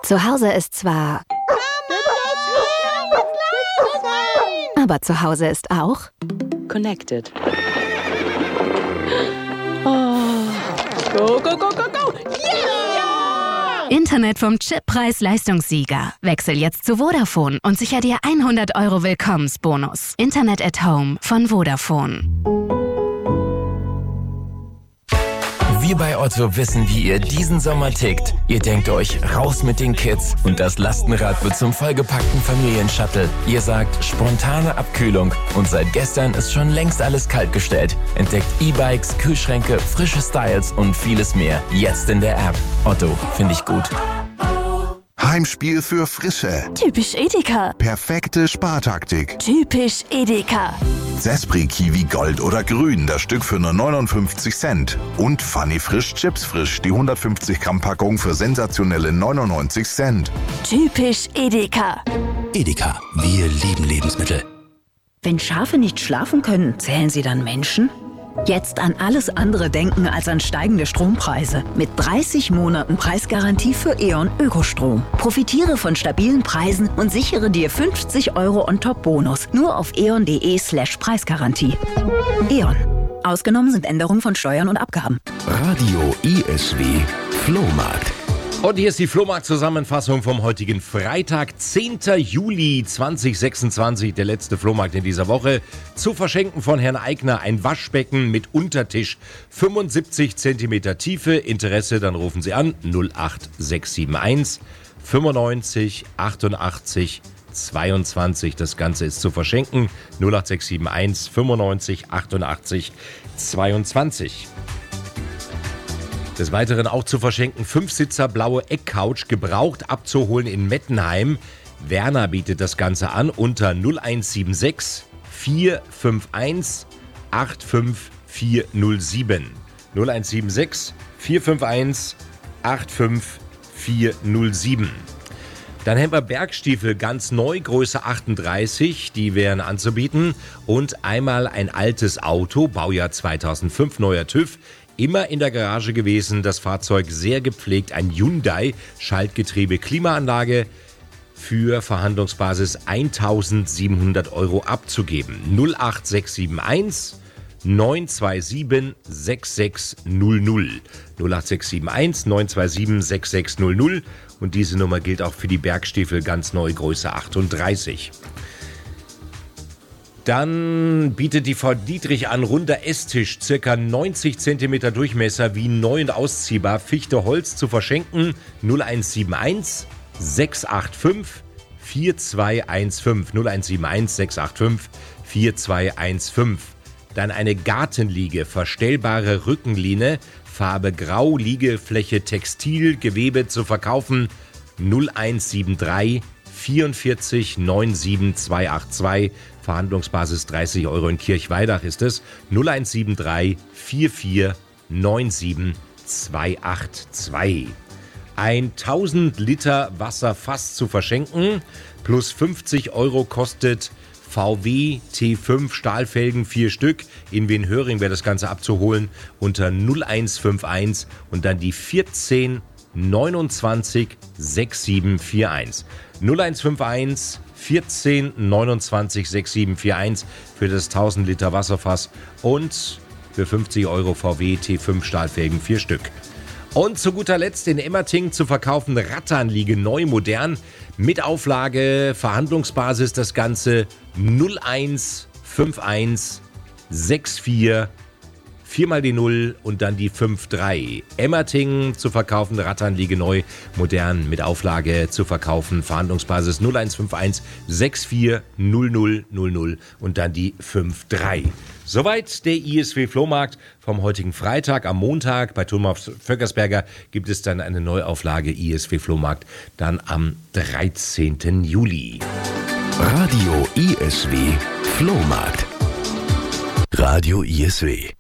Zu Hause ist zwar... Aber zu Hause ist auch... Connected. Oh. Go, go, go, go, go! Yeah! Internet vom Chippreis-Leistungssieger. Wechsel jetzt zu Vodafone und sicher dir 100 € Willkommensbonus. Internet at Home von Vodafone. Wir bei Otto wissen, wie ihr diesen Sommer tickt. Ihr denkt euch, raus mit den Kids und das Lastenrad wird zum vollgepackten Familienshuttle. Ihr sagt, spontane Abkühlung und seit gestern ist schon längst alles kaltgestellt. Entdeckt E-Bikes, Kühlschränke, frische Styles und vieles mehr. Jetzt in der App. Otto, finde ich gut. Heimspiel für Frische. Typisch Edeka. Perfekte Spartaktik. Typisch Edeka. Sespri Kiwi Gold oder Grün, das Stück für nur 59 Cent. Und Funny Frisch Chips Frisch, die 150 Gramm Packung für sensationelle 99 Cent. Typisch Edeka. Edeka, wir lieben Lebensmittel. Wenn Schafe nicht schlafen können, zählen sie dann Menschen? Jetzt an alles andere denken als an steigende Strompreise. Mit 30 Monaten Preisgarantie für E.ON Ökostrom. Profitiere von stabilen Preisen und sichere dir 50 € on top Bonus. Nur auf eon.de/Preisgarantie. E.ON. Ausgenommen sind Änderungen von Steuern und Abgaben. Radio ISW Flohmarkt. Und hier ist die Flohmarkt-Zusammenfassung vom heutigen Freitag, 10. Juli 2026, der letzte Flohmarkt in dieser Woche. Zu verschenken von Herrn Eigner ein Waschbecken mit Untertisch, 75 cm Tiefe. Interesse, dann rufen Sie an 08671 95 88 22. Das Ganze ist zu verschenken 08671 95 88 22. Des Weiteren auch zu verschenken 5-Sitzer blaue Eckcouch gebraucht abzuholen in Mettenheim. Werner bietet das Ganze an unter 0176 451 85407. 0176 451 85407. Dann haben wir Bergstiefel ganz neu, Größe 38, die wären anzubieten. Und einmal ein altes Auto, Baujahr 2005, neuer TÜV. Immer in der Garage gewesen, das Fahrzeug sehr gepflegt, ein Hyundai, Schaltgetriebe, Klimaanlage, für Verhandlungsbasis 1.700 € abzugeben. 08671 927 6600. 08671 927 6600. Und diese Nummer gilt auch für die Bergstiefel, ganz neu, Größe 38. Dann bietet die Frau Dietrich an, runder Esstisch, circa 90 cm Durchmesser, wie neu und ausziehbar, Fichte Holz zu verschenken, 0171 685 4215, 0171 685 4215. Dann eine Gartenliege, verstellbare Rückenlehne, Farbe Grau, Liegefläche Textil, Gewebe zu verkaufen, 0173 44 97 282, Verhandlungsbasis 30 € in Kirchweidach ist es, 0173 44 97 282. Ein 1000 Liter Wasserfass zu verschenken, plus 50 € kostet VW T5 Stahlfelgen 4 Stück. In Wienhöring wäre das Ganze abzuholen unter 0151 und dann die 14 29 6741. 0151 14 29 6741 für das 1000 Liter Wasserfass und für 50 € VW T5 Stahlfelgen 4 Stück. Und zu guter Letzt in Emmerting zu verkaufen Rattanliege neu modern mit Auflage, Verhandlungsbasis das Ganze 0151 64 4 mal die 0 und dann die 53. Emmerting zu verkaufen, Rattanliege neu, modern, mit Auflage zu verkaufen, Verhandlungsbasis 0151 64 00 00 und dann die 53. Soweit der ISW Flohmarkt vom heutigen Freitag. Am Montag bei Thomas Vöckersberger gibt es dann eine Neuauflage ISW Flohmarkt, dann am 13. Juli. Radio ISW Flohmarkt. Radio ISW.